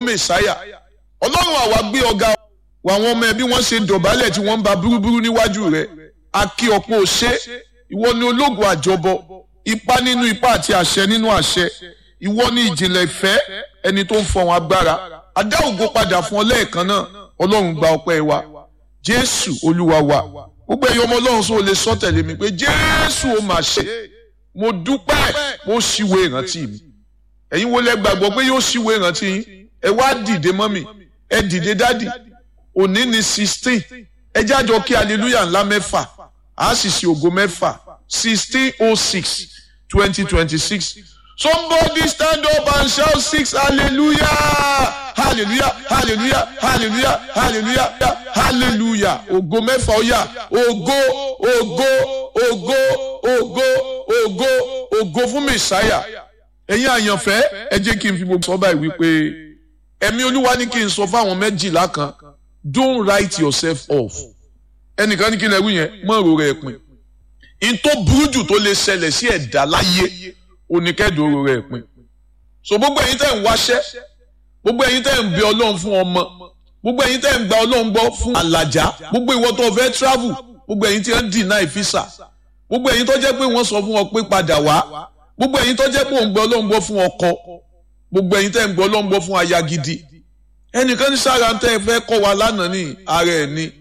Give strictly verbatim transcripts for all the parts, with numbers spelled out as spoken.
mẹ̀sáyà. Ọlọ́run àwa gbé ọ̀gá wa àwọn ọmọ ẹbí wọ́n ṣe dọ̀bálẹ̀ tí wọ́n ń ba búrúburú níwájú rẹ̀. A kí ọ̀pọ̀ òṣè, ìwọ ni ológun àjọbọ, ipá nínú ipá àti àṣẹ nínú àṣẹ. Ìwọ ni ìjìnlẹ̀ ìfẹ́, ẹni tó ń fọhùn agbára. A dá ògo padà fún ọ lẹ́ẹ̀kan náà. Ọlọ́run gba ọpẹ́ wa. Jésù Olúwa wa. Gbogbo ẹ̀yin ọmọ Ọlọ́run sọ lè sọ tẹ̀lé mi pé Jésù ó máa ṣe. Mo dúpẹ́ mo ṣíwé ìrántí mi. Ẹ̀yin wo lẹ gbàgbọ́ pé yóò ṣíwé ìrántí yín? Ẹ wá dìde mọ́mì, ẹ dìde dádì. Òní ni sixteen. Ẹ jájọ kí hallelujah ńlá mẹ́fà. A sì ṣe ògo mẹ́fà. sixteen oh six twenty twenty-six. Somebody stand up and shout six hallelujah. Hallelujah, hallelujah, hallelujah, hallelujah, hallelujah. Ògo mẹ́fà ó yá. Ògo, ògo, ògo, ògo, ògo, ògo fún Mèsáyà. Ẹ̀yin àyànfẹ́, ẹ jẹ́ kí n fi gbogbo sọ báyìí wípé ẹ̀mí Olúwa ní kí n sọ fáwọn méjìlá kan, don't write yourself off. Ẹnìkan ní kí n lè wí yẹn, mọ́ ro rẹ̀ pin. In tó burú jù tó lè ṣẹlẹ̀ sí ẹ̀dá láyé, oníkẹ́dùn ro rẹ̀ pin. So gbogbo ẹ̀yin tẹ́ ń wáṣẹ́, gbogbo ẹ̀yin tẹ́ ń bẹ Ọlọ́run fún ọmọ, gbogbo ẹ̀yin tẹ́ ń gba Ọlọ́run gbọ́ fún àlàjá, gbogbo ìwọ tó fẹ́ travel, gbogbo ẹ̀yin tí ń deny visa, gbogbo ẹ̀yin tó jẹ́ pé wọ́n sọ fún ọ pé padà wá, gbogbo ẹ̀yin tó jẹ́ pé òun gbọ́ Ọlọ́run gbọ́ fún ọkọ, gbogbo ẹ̀yin tẹ́ ń gbọ́ Ọlọ́run gbọ́ fún aya gidi. Ẹnìkan ní sára tẹ́ ẹ fẹ́ kọ́ wa lánàá ní ara ẹ̀ ni.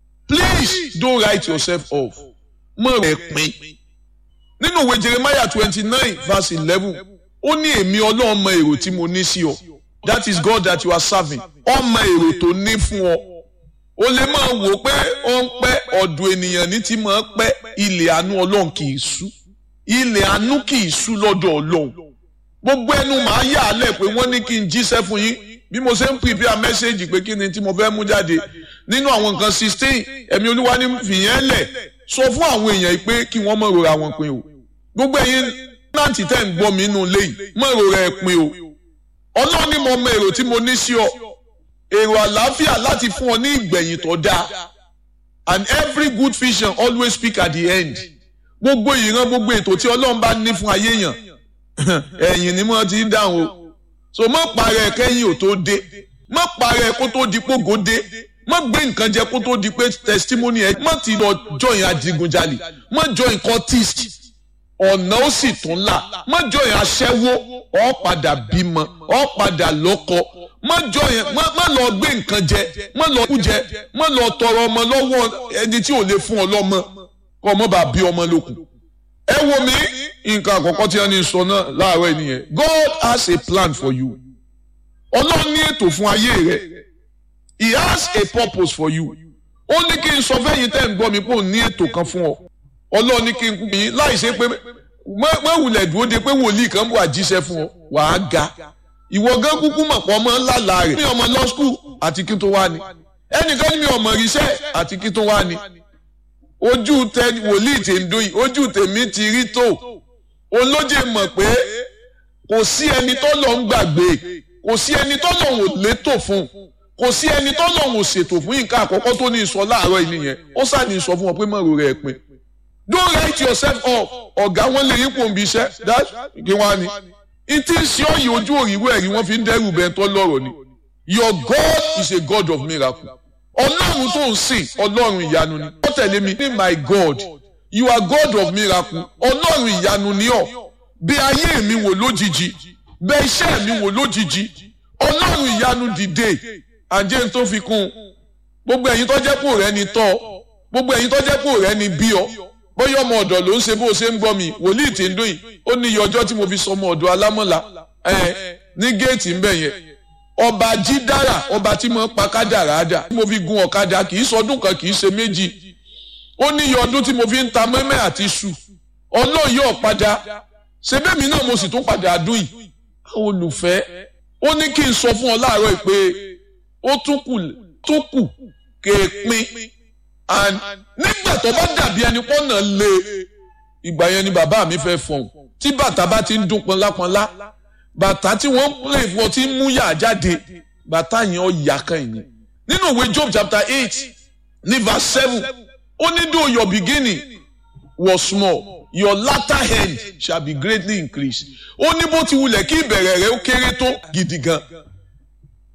Please don't write yourself off. Mọ̀ rẹ̀ pin. Nínú ìwé Jeremiah twenty nine verse eleven, ó ní èmi Ọlọ́run mọ èrò tí mo ní sí ọ. That is God that you are serving. Ọmọ èrò tó ní fún ọ. O lè máa wò pé ó ń pẹ́ ọ̀dọ̀ ènìyàn ní ti máa pẹ́, ilẹ̀ àánú Ọlọ́run kì í sú. Ilẹ̀ àánú kì í sú lọ́dọ̀ Ọlọ́run. Gbogbo ẹnu màá yà á lẹ̀ pé wọ́n ní kí n jíṣẹ́ fún yín. Bí mo ṣe ń prepare message pé kí ni tí mo fẹ́ mú jáde nínú àwọn nǹkan sixteen, ẹ̀mí Olúwa ní fìyẹn lẹ̀ sọ fún àwọn èèyàn yìí pé kí wọ́n má rora wọn pin o. Gbogbo ẹ̀yin náà ti tẹ́ ń gbọ́ mi nínú ilé yìí, má rora ẹ̀ pin o. Ọlọ́run ní mo mọ èrò tí mo ní sí ọ, èrò àlàáfíà láti fún ọ ní ìgbẹ̀yìn tó dáa. And every good vision always speak at the end. Gbogbo ìran gbogbo ètò tí Ọlọ́run bá ní fún ayé yàn, ẹ̀yìn ni mo ti ń dáhùn o. So má parẹ́ kẹ́yìn ò tó dé, má parẹ́ kó tó di pógó dé, má gbé nǹkan jẹ kó tó di pé testimony ẹ, má ti lọ join adigunjalè, má join cultist, ọ̀nà ó sì tún là, má join aṣẹ́wó, ó padà bímọ, ó padà lọ́kọ, má join, má lọ gbé nǹkan jẹ, má lọ kú jẹ, má lọ tọrọ ọmọ lọ́wọ́ ẹni tí ò lè fún ọ lọ́mọ, kọ́ ọmọ bá bí ọmọ lókun. Ẹ wo mi, nǹkan àkọ́kọ́ tí wọ́n ní sọ náà láàárọ̀ ènìyàn. God has a plan for you. Ọlọ́run ní ètò fún ayé rẹ̀. He has a purpose for you. Ó ní kí n sọ fẹ́yìn tẹ́ ń gbọ́ mi pé òun ní ètò kan fún ọ. Ọlọ́run ní kí n kú yín láì ṣe pé má wulẹ̀ dúró de pé wòlíì kan bọ̀ àjíṣẹ́ fún ọ. Wàá ga. Ìwọ gan kúkú mọ̀ pọ̀ ọmọ ńlá la rẹ̀. Mi ọmọ law school àti kí tó wá ni. Ẹnìkan ní mi ọmọ ríṣẹ́ àti kí tó wá ni. Ojú tẹ wòlíì tè ń dún yìí, ojú tèmi ti rí tó. Olóje mọ̀ pé kò sí ẹni tó lọ ń gbàgbé, kò sí ẹni tó lọ ń létò fún, kò sí ẹni tó lọ ń ṣètò fún nǹkan àkọ́kọ́ tó ní sọ láàárọ̀ yìí nìyẹn. Ó sàní sọ fún ọ pé mọ̀rọ̀ rẹ̀ pin. Don't write yourself off. Ọ̀gá wọn lè yín pò ń bí iṣẹ́. That kí wá ni. Ìtí ṣe ọ̀yìn ojú òrìwé ẹ̀rí wọ́n fi ń dẹ́rù bẹ́ẹ̀ tó lọ́rọ̀ ni. Your God is a God of miracle. Ọlọ́run tó ń sìn, Ọlọ́run ìyanu ni. Ó tẹ̀lé mi ní my God. You are God of miracle. Ọlọ́run ìyanu ni ọ́. Bí ayé mi wò lójijì, bẹ́ iṣẹ́ mi wò lójijì. Ọlọ́run ìyanu dìde. Àjẹ́ tó fi kún. Gbogbo ẹ̀yin tó jẹ́ pò rẹ ni tọ́. Gbogbo ẹ̀yin tó jẹ́ pò rẹ ni bí ọ. Bóyá ọmọ ọ̀dọ̀ ló ń ṣe bó ṣe ń gbọ́ mi. Wòlíì tí ń dún yìí. Ó ní iye ọjọ́ tí mo fi sọ ọmọ ọ̀dọ̀ alámọ̀lá. Ẹ ní géètì ń bẹ̀ yẹn. Ọba Jídára, ọba tí mo ń pa kádàrá dà. Tí mo fi gun ọ̀kadà kì í sọdún kan kì í ṣe méjì. Ó ní iye ọdún tí mo fi ń ta mẹ́mẹ́ àti iṣu. Ọlọ́run yóò padà. Ṣé bẹ́ẹ̀ mi náà mo sì tún padà dún yìí? Àwọn olùfẹ́, ó ní kí n sọ fún ọ láàárọ̀ yìí pé ó tún kù tún kù kéèpin. And nígbà tó bá dàbí ẹni pọ́nà lé, ìgbà yẹn ni bàbá mi fẹ́ fọ̀hún. Tí bàtà bá ti ń dún pọnlápọnlá, bàtà tí wọ́n ń play fún ọ tí ń mú yà jáde, bàtà yẹn ó yà kan yìí. Nínú ìwé Job chapter eight ní verse seven, ó ní though your beginning was small, your latter end shall be greatly increased. Ó ní bó ti wulẹ̀ kí ìbẹ̀rẹ̀ rẹ̀ ó kéré tó gidi gan,